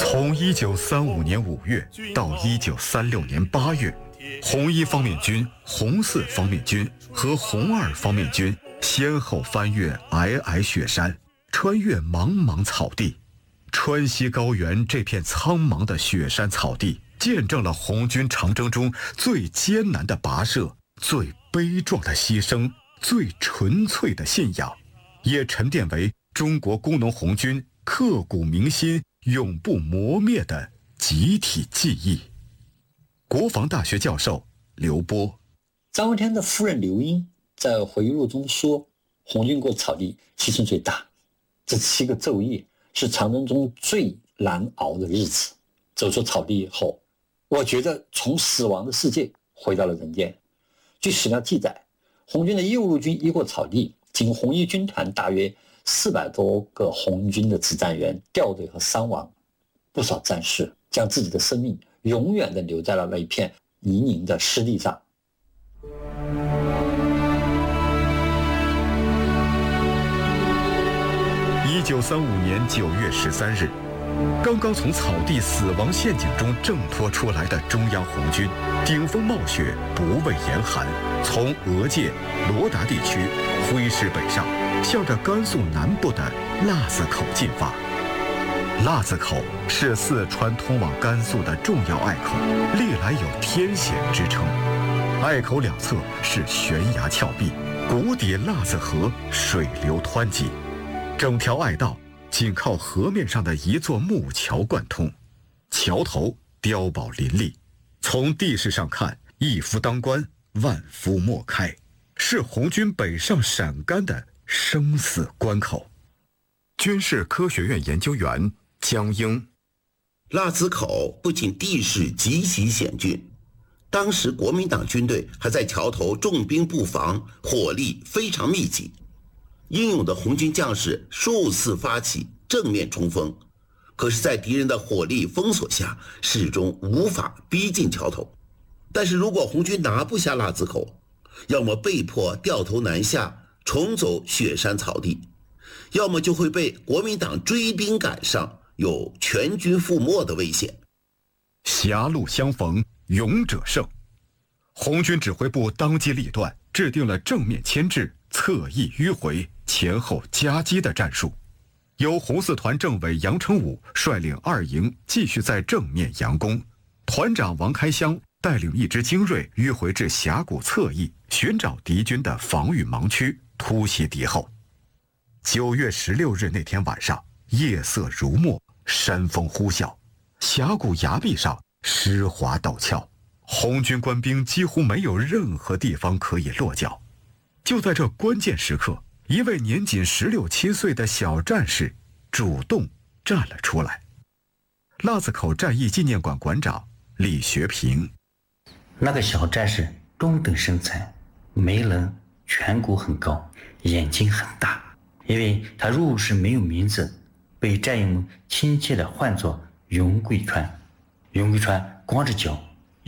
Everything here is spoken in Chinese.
从1935年5月到1936年8月，红一方面军、红四方面军和红二方面军先后翻越皑皑雪山，穿越茫茫草地。川西高原这片苍茫的雪山草地，见证了红军长征中最艰难的跋涉、最悲壮的牺牲、最纯粹的信仰，也沉淀为中国工农红军刻骨铭心、永不磨灭的集体记忆。国防大学教授刘波。 张闻天的夫人刘英在回忆录中说，红军过草地牺牲最大，这7个昼夜是长征中最难熬的日子。走出草地以后，我觉得从死亡的世界回到了人间。据史料记载，红军的义务陆军一过草地，仅红一军团大约400多个红军的指战员掉队和伤亡，不少战士将自己的生命永远地留在了那一片泥泞的湿地上。 1935年9月13日，刚刚从草地死亡陷阱中挣脱出来的中央红军，顶风冒雪，不畏严寒，从俄界、罗达地区挥师北上，向着甘肃南部的腊子口进发。腊子口是四川通往甘肃的重要隘口，历来有天险之称。隘口两侧是悬崖峭壁，谷底腊子河水流湍急，整条隘道仅靠河面上的一座木桥贯通，桥头碉堡林立，从地势上看，一夫当关，万夫莫开，是红军北上陕甘的生死关口。军事科学院研究员江英。 腊子口不仅地势极其险峻，当时国民党军队还在桥头重兵布防，火力非常密集。英勇的红军将士数次发起正面冲锋，可是在敌人的火力封锁下，始终无法逼近桥头。但是如果红军拿不下腊子口，要么被迫掉头南下重走雪山草地，要么就会被国民党追兵赶上，有全军覆没的危险。 狭路相逢勇者胜，红军指挥部当机立断，制定了正面牵制、侧翼迂回、前后夹击的战术。由红四团政委杨成武率领2营继续在正面佯攻，团长王开湘带领一支精锐迂回至峡谷侧翼，寻找敌军的防御盲区，突袭敌后。9月16日那天晚上，夜色如墨，山风呼啸，峡谷崖壁上湿滑陡峭，红军官兵几乎没有任何地方可以落脚。就在这关键时刻，一位年仅16、17岁的小战士主动站了出来。腊子口战役纪念馆馆长李学平。 那个小战士中等身材，眉棱，颧骨很高，眼睛很大。因为他入伍时没有名字，被战友们亲切地唤作云贵川。云贵川光着脚